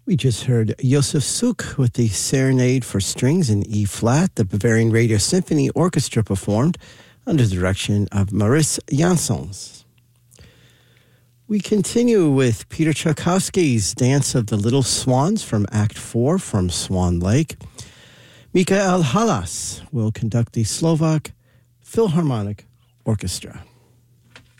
We just heard Josef Suk with the Serenade for Strings in E-flat, the Bavarian Radio Symphony Orchestra performed under the direction of Maurice Janssens. We continue with Peter Tchaikovsky's Dance of the Little Swans from Act 4 from Swan Lake. Mikael Halas will conduct the Slovak Philharmonic Orchestra.